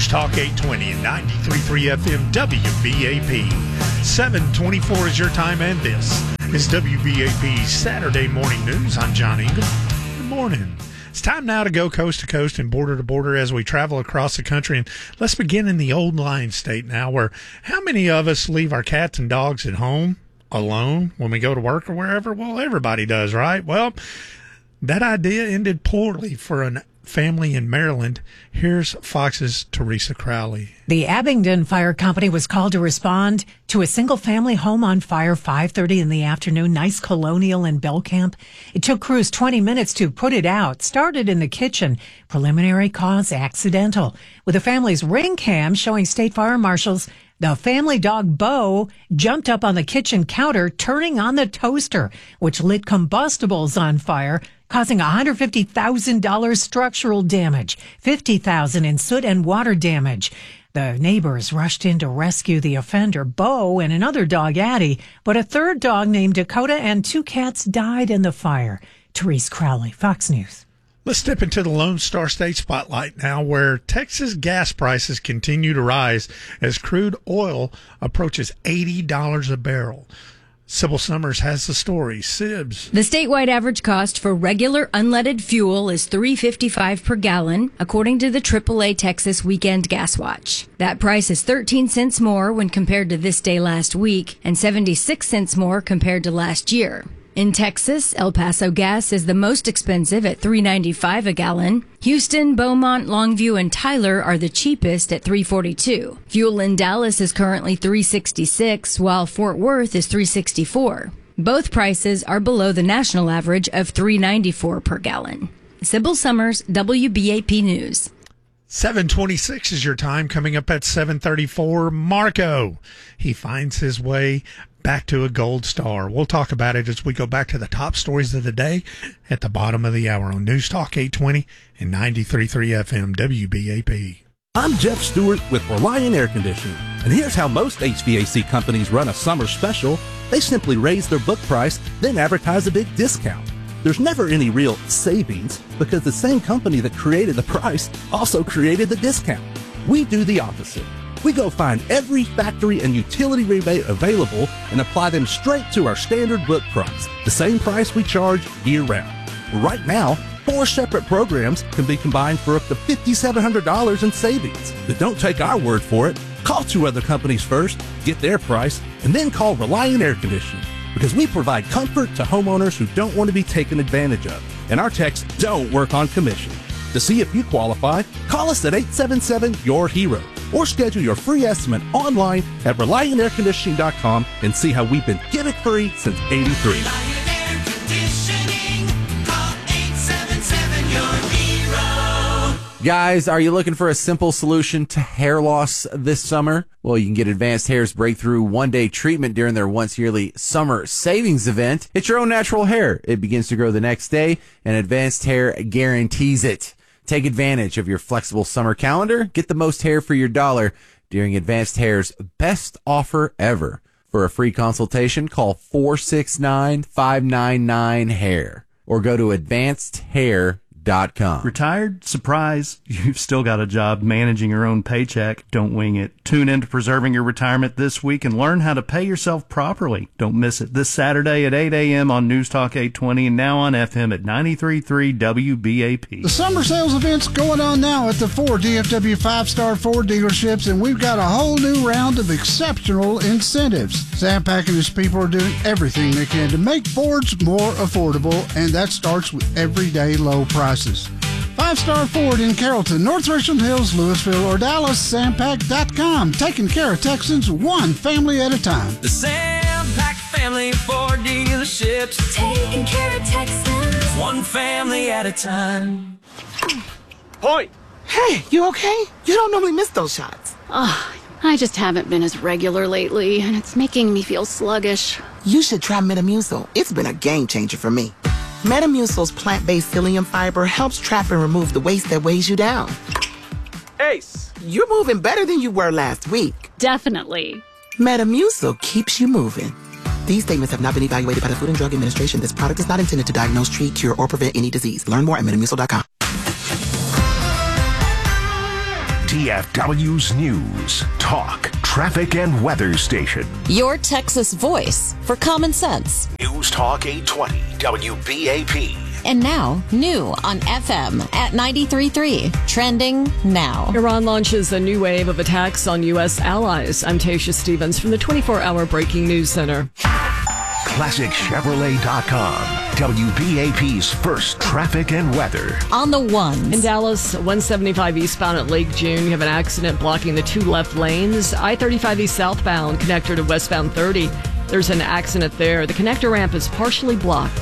News Talk 820 and 93.3 FM WBAP. 7:24 is your time, and this is WBAP Saturday Morning News. I'm John Ingram. Good morning. It's time now to go coast to coast and border to border as we travel across the country. And let's begin in the Old Line State now, where how many of us leave our cats and dogs at home alone when we go to work or wherever? Well, everybody does, right? Well, that idea ended poorly for a family in Maryland. Here's Fox's Teresa Crowley. The Abingdon Fire Company was called to respond to a single-family home on fire 5:30 in the afternoon, nice Colonial in Belcamp. It took crews 20 minutes to put it out. Started in the kitchen. Preliminary cause accidental. With the family's ring cam showing state fire marshals, the family dog Bo jumped up on the kitchen counter, turning on the toaster, which lit combustibles on fire, causing $150,000 structural damage, $50,000 in soot and water damage. The neighbors rushed in to rescue the offender, Bo, and another dog, Addie, but a third dog named Dakota and two cats died in the fire. Therese Crowley, Fox News. Let's step into the Lone Star State spotlight now, where Texas gas prices continue to rise as crude oil approaches $80 a barrel. Sybil Summers has the story. Sibs. The statewide average cost for regular unleaded fuel is $3.55 per gallon, according to the AAA Texas Weekend Gas Watch. That price is 13 cents more when compared to this day last week and 76 cents more compared to last year. In Texas, El Paso gas is the most expensive at $3.95 a gallon. Houston, Beaumont, Longview, and Tyler are the cheapest at $3.42. Fuel in Dallas is currently $3.66, while Fort Worth is $3.64. Both prices are below the national average of $3.94 per gallon. Sybil Summers, WBAP News. 7:26 is your time. Coming up at 7:34, Marco. He finds his way back to a gold star. We'll talk about it as we go back to the top stories of the day at the bottom of the hour on News Talk 820 and 93.3 FM WBAP. I'm Jeff Stewart with Reliant Air Conditioning, and here's how most HVAC companies run a summer special. They simply raise their book price, then advertise a big discount. There's never any real savings because the same company that created the price also created the discount. We do the opposite. We go find every factory and utility rebate available and apply them straight to our standard book price, the same price we charge year-round. Right now, 4 separate programs can be combined for up to $5,700 in savings. But don't take our word for it. Call 2 other companies first, get their price, and then call Reliant Air Conditioning, because we provide comfort to homeowners who don't want to be taken advantage of, and our techs don't work on commission. To see if you qualify, call us at 877-YOUR-HERO or schedule your free estimate online at ReliantAirConditioning.com and see how we've been gimmick-free since '83. Reliant Air Conditioning. Call 877-YOUR-HERO. Guys, are you looking for a simple solution to hair loss this summer? Well, you can get Advanced Hair's breakthrough one-day treatment during their once-yearly summer savings event. It's your own natural hair. It begins to grow the next day, and Advanced Hair guarantees it. Take advantage of your flexible summer calendar. Get the most hair for your dollar during Advanced Hair's best offer ever. For a free consultation, call 469-599-HAIR or go to advancedhair.com. Retired? Surprise. You've still got a job managing your own paycheck. Don't wing it. Tune in to Preserving Your Retirement this week and learn how to pay yourself properly. Don't miss it this Saturday at 8 a.m. on News Talk 820 and now on FM at 93.3 WBAP. The summer sales event's going on now at the 4 DFW 5-star Ford dealerships, and we've got a whole new round of exceptional incentives. Sam Pack and his people are doing everything they can to make Fords more affordable, and that starts with everyday low prices. 5-star Ford in Carrollton, North Richland Hills, Louisville, or Dallas, sampack.com. Taking care of Texans one family at a time. The Sam Pack family Ford dealerships. Taking care of Texans one family at a time. Point! Hey, you okay? You don't normally miss those shots. I just haven't been as regular lately, and it's making me feel sluggish. You should try Metamucil. It's been a game changer for me. Metamucil's plant-based psyllium fiber helps trap and remove the waste that weighs you down. Ace, you're moving better than you were last week. Definitely. Metamucil keeps you moving. These statements have not been evaluated by the Food and Drug Administration. This product is not intended to diagnose, treat, cure, or prevent any disease. Learn more at Metamucil.com. DFW's News, Talk, Traffic, and Weather Station. Your Texas voice for common sense. News Talk 820 WBAP. And now, new on FM at 93.3. Trending now. Iran launches a new wave of attacks on U.S. allies. I'm Tasha Stevens from the 24-hour Breaking News Center. ClassicChevrolet.com. WBAP's first traffic and weather. On the ones. In Dallas, 175 eastbound at Lake June, you have an accident blocking the two left lanes. I-35 East southbound, connector to westbound 30. There's an accident there. The connector ramp is partially blocked.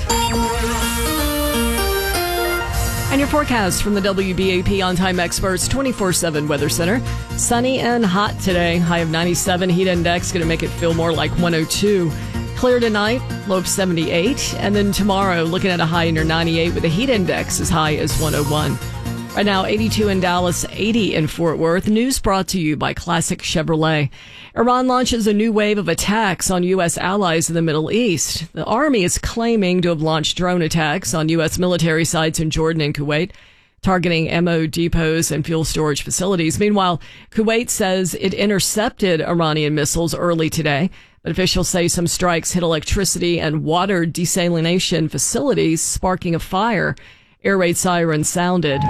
And your forecast from the WBAP On-Time Experts 24/7 Weather Center. Sunny and hot today. High of 97. Heat index going to make it feel more like 102. Clear tonight, low of 78. And then tomorrow, looking at a high near 98 with a heat index as high as 101. Right now, 82 in Dallas, 80 in Fort Worth. News brought to you by Classic Chevrolet. Iran launches a new wave of attacks on U.S. allies in the Middle East. The Army is claiming to have launched drone attacks on U.S. military sites in Jordan and Kuwait, targeting ammo depots and fuel storage facilities. Meanwhile, Kuwait says it intercepted Iranian missiles early today. But officials say some strikes hit electricity and water desalination facilities, sparking a fire. Air raid sirens sounded.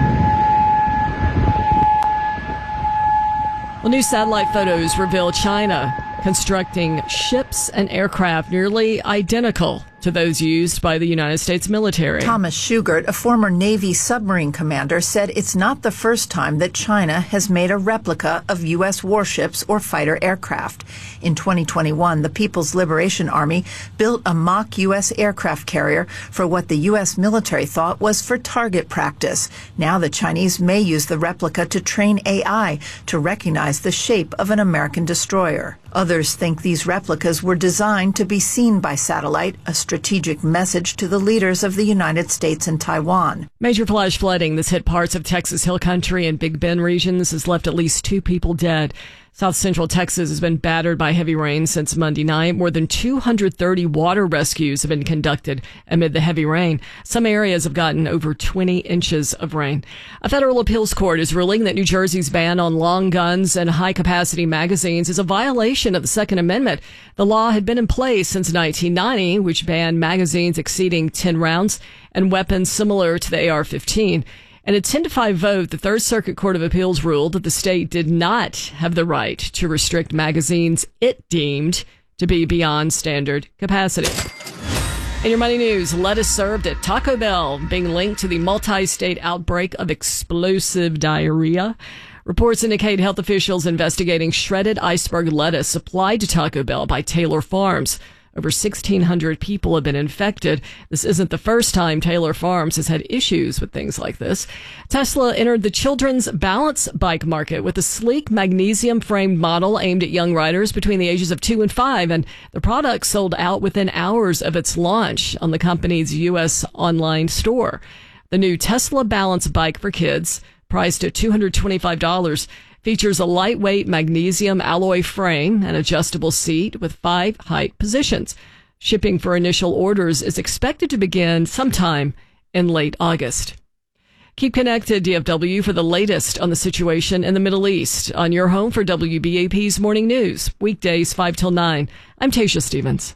Well, new satellite photos reveal China constructing ships and aircraft nearly identical to those used by the United States military. Thomas Shugart, a former Navy submarine commander, said it's not the first time that China has made a replica of U.S. warships or fighter aircraft. In 2021, the People's Liberation Army built a mock U.S. aircraft carrier for what the U.S. military thought was for target practice. Now the Chinese may use the replica to train AI to recognize the shape of an American destroyer. Others think these replicas were designed to be seen by satellite, a strategic message to the leaders of the United States and Taiwan. Major flash flooding that's hit parts of Texas Hill Country and Big Bend regions has left at least 2 people dead. South Central Texas has been battered by heavy rain since Monday night. More than 230 water rescues have been conducted amid the heavy rain. Some areas have gotten over 20 inches of rain. A federal appeals court is ruling that New Jersey's ban on long guns and high-capacity magazines is a violation of the Second Amendment. The law had been in place since 1990, which banned magazines exceeding 10 rounds and weapons similar to the AR-15. In a 10-5 vote, the Third Circuit Court of Appeals ruled that the state did not have the right to restrict magazines it deemed to be beyond standard capacity. In your money news, lettuce served at Taco Bell being linked to the multi-state outbreak of explosive diarrhea. Reports indicate health officials investigating shredded iceberg lettuce supplied to Taco Bell by Taylor Farms. Over 1,600 people have been infected. This isn't the first time Taylor Farms has had issues with things like this. Tesla entered the children's balance bike market with a sleek magnesium-framed model aimed at young riders between the ages of 2 and 5, and the product sold out within hours of its launch on the company's U.S. online store. The new Tesla Balance bike for kids, priced at $225, features a lightweight magnesium alloy frame and adjustable seat with 5 height positions. Shipping for initial orders is expected to begin sometime in late August. Keep connected, DFW, for the latest on the situation in the Middle East on your home for WBAP's Morning News, weekdays 5 till 9. I'm Tasha Stevens.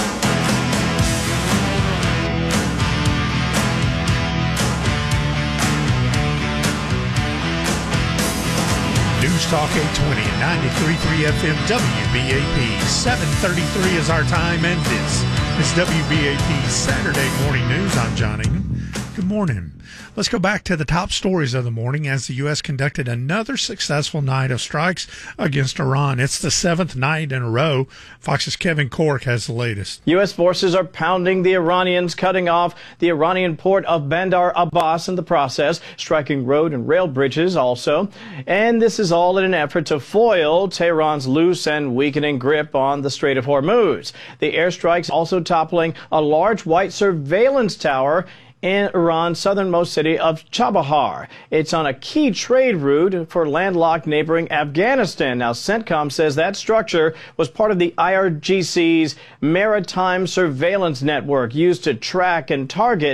News Talk 820 and 93.3 FM WBAP. 7:33 is our time, and this is WBAP Saturday Morning News. I'm John Ingham. Good morning. Let's go back to the top stories of the morning as the U.S. conducted another successful night of strikes against Iran. It's the 7th night in a row. Fox's Kevin Cork has the latest. U.S. forces are pounding the Iranians, cutting off the Iranian port of Bandar Abbas in the process, striking road and rail bridges also. And this is all in an effort to foil Tehran's loose and weakening grip on the Strait of Hormuz. The airstrikes also toppling a large white surveillance tower in Iran's southernmost city of Chabahar. It's on a key trade route for landlocked neighboring Afghanistan. Now, CENTCOM says that structure was part of the IRGC's maritime surveillance network used to track and target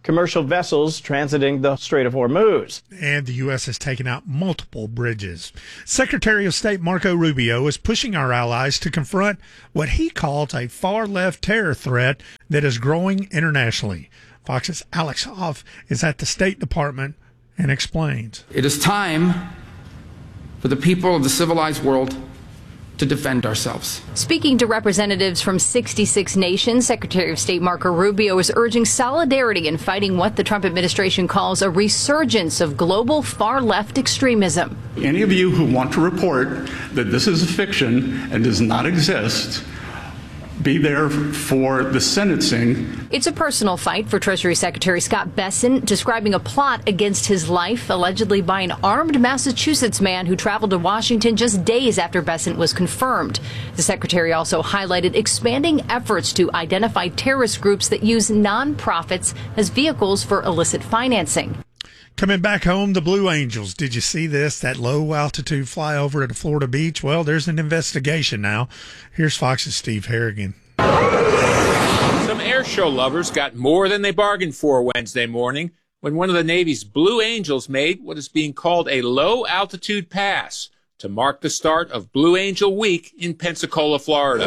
commercial vessels transiting the Strait of Hormuz. And the U.S. has taken out multiple bridges. Secretary of State Marco Rubio is pushing our allies to confront what he calls a far-left terror threat that is growing internationally. Fox's Alex Hoff is at the State Department and explains. It is time for the people of the civilized world to defend ourselves. Speaking to representatives from 66 nations, Secretary of State Marco Rubio is urging solidarity in fighting what the Trump administration calls a resurgence of global far-left extremism. Any of you who want to report that this is a fiction and does not exist, be there for the sentencing. It's a personal fight for Treasury Secretary Scott Bessent, describing a plot against his life, allegedly by an armed Massachusetts man who traveled to Washington just days after Bessent was confirmed. The secretary also highlighted expanding efforts to identify terrorist groups that use nonprofits as vehicles for illicit financing. Coming back home, the Blue Angels. Did you see this? That low-altitude flyover at a Florida beach? Well, there's an investigation now. Here's Fox's Steve Harrigan. Some air show lovers got more than they bargained for Wednesday morning when one of the Navy's Blue Angels made what is being called a low-altitude pass to mark the start of Blue Angel Week in Pensacola, Florida.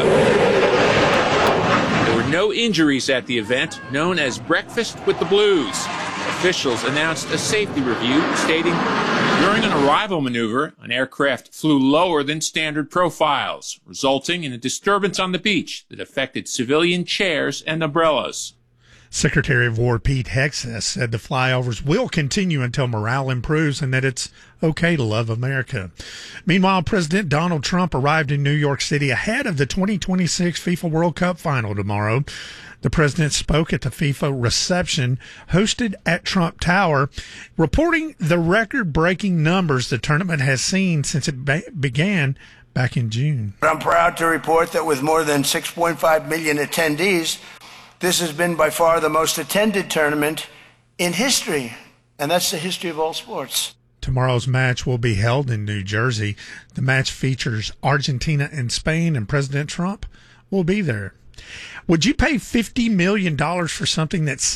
There were no injuries at the event, known as Breakfast with the Blues. Officials announced a safety review stating during an arrival maneuver, an aircraft flew lower than standard profiles, resulting in a disturbance on the beach that affected civilian chairs and umbrellas. Secretary of War Pete Hegseth said the flyovers will continue until morale improves and that it's okay to love America. Meanwhile, President Donald Trump arrived in New York City ahead of the 2026 FIFA World Cup final tomorrow. The president spoke at the FIFA reception hosted at Trump Tower, reporting the record-breaking numbers the tournament has seen since it began back in June. I'm proud to report that with more than 6.5 million attendees, this has been by far the most attended tournament in history, and that's the history of all sports. Tomorrow's match will be held in New Jersey. The match features Argentina and Spain, and President Trump will be there. Would you pay $50 million for something that's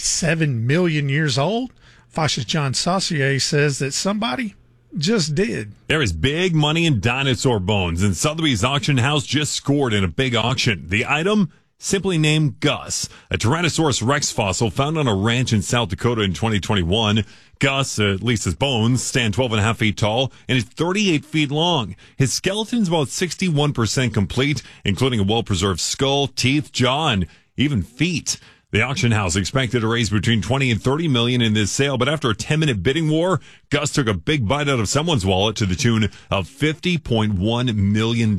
67 million years old? Fox's John Saucier says that somebody just did. There is big money in dinosaur bones, and Sotheby's auction house just scored in a big auction. The item, simply named Gus, a Tyrannosaurus Rex fossil found on a ranch in South Dakota in 2021. Gus, at least his bones, stand 12.5 feet tall and is 38 feet long. His skeleton's about 61% complete, including a well-preserved skull, teeth, jaw, and even feet. The auction house expected to raise between $20 and $30 million in this sale, but after a 10-minute bidding war, Gus took a big bite out of someone's wallet to the tune of $50.1 million.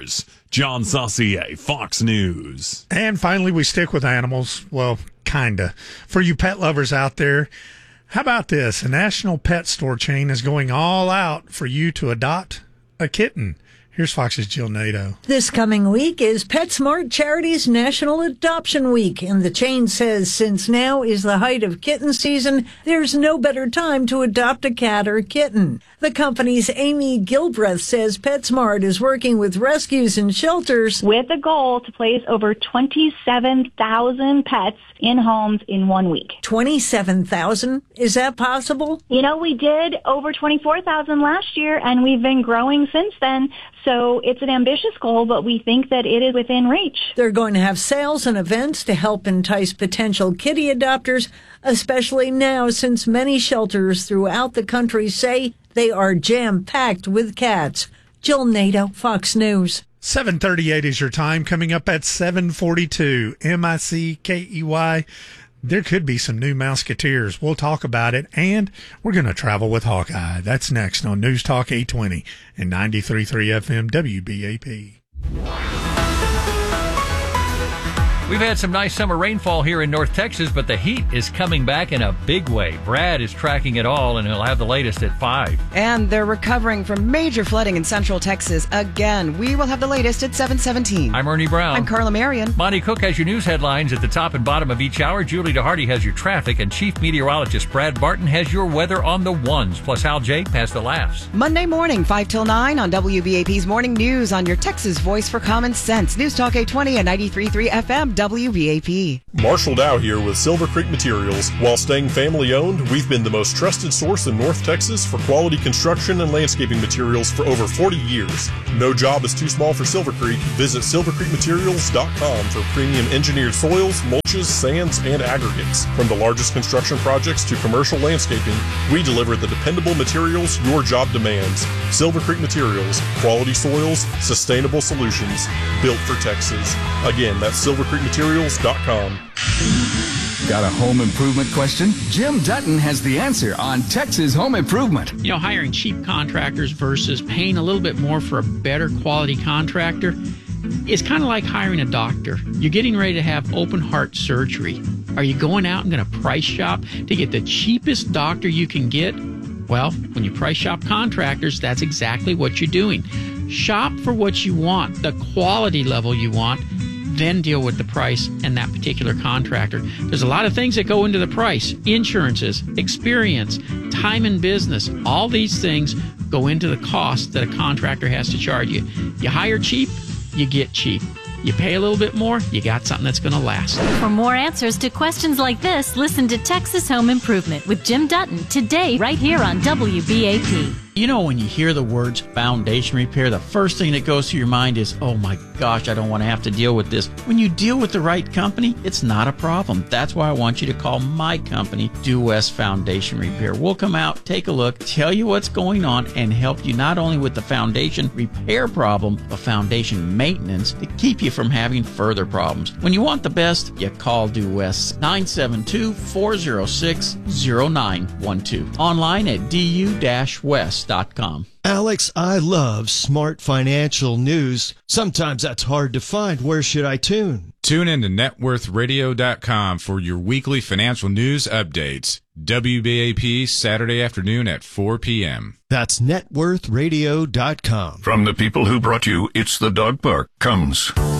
John Saucier, Fox News. And finally, we stick with animals. Well, kinda. For you pet lovers out there, how about this? A national pet store chain is going all out for you to adopt a kitten. Here's Fox's Jill Nato. This coming week is PetSmart Charities National Adoption Week, and the chain says since now is the height of kitten season, there's no better time to adopt a cat or kitten. The company's Amy Gilbreth says PetSmart is working with rescues and shelters with a goal to place over 27,000 pets in homes in 1 week. 27,000? Is that possible? You know, we did over 24,000 last year, and we've been growing since then. So it's an ambitious goal, but we think that it is within reach. They're going to have sales and events to help entice potential kitty adopters, especially now since many shelters throughout the country say they are jam-packed with cats. Jill Nato, Fox News. 7:38 is your time. Coming up at 7:42, MICKEY. There could be some new Mouseketeers. We'll talk about it, and we're going to travel with Hawkeye. That's next on News Talk 820 and 93.3 FM WBAP. We've had some nice summer rainfall here in North Texas, but the heat is coming back in a big way. Brad is tracking it all, and he'll have the latest at 5. And they're recovering from major flooding in Central Texas again. We will have the latest at 7:17. I'm Ernie Brown. I'm Carla Marion. Monty Cook has your news headlines at the top and bottom of each hour. Julie DeHardy has your traffic, and Chief Meteorologist Brad Barton has your weather on the ones. Plus, Hal Jape has the laughs. Monday morning, 5 till 9 on WBAP's Morning News on your Texas Voice for Common Sense. News Talk 820 and 93.3 FM WBAP. Marshall Dow here with Silver Creek Materials. While staying family-owned, we've been the most trusted source in North Texas for quality construction and landscaping materials for over 40 years. No job is too small for Silver Creek. Visit silvercreekmaterials.com for premium engineered soils, mulches, sands, and aggregates. From the largest construction projects to commercial landscaping, we deliver the dependable materials your job demands. Silver Creek Materials, quality soils, sustainable solutions, built for Texas. Again, that's silvercreekmaterials.com. Got a home improvement question? Jim Dutton has the answer on Texas Home Improvement. You know, hiring cheap contractors versus paying a little bit more for a better quality contractor is kind of like hiring a doctor. You're getting ready to have open heart surgery. Are you going out and going to price shop to get the cheapest doctor you can get? Well, when you price shop contractors, that's exactly what you're doing. Shop for what you want, the quality level you want, then deal with the price and that particular contractor. There's a lot of things that go into the price. Insurances, experience, time in business, all these things go into the cost that a contractor has to charge you. You hire cheap, you get cheap. You pay a little bit more, you got something that's going to last. For more answers to questions like this, listen to Texas Home Improvement with Jim Dutton today, right here on WBAP. You know, when you hear the words foundation repair, the first thing that goes through your mind is, oh my gosh, I don't want to have to deal with this. When you deal with the right company, it's not a problem. That's why I want you to call my company, Due West Foundation Repair. We'll come out, take a look, tell you what's going on, and help you not only with the foundation repair problem, but foundation maintenance to keep you from having further problems. When you want the best, you call Due West, 972-406-0912. Online at du-west.com. Alex, I love smart financial news. Sometimes that's hard to find. Where should I tune? Tune in to networthradio.com for your weekly financial news updates. WBAP Saturday afternoon at 4 p.m. That's networthradio.com. From the people who brought you It's the Dog Park comes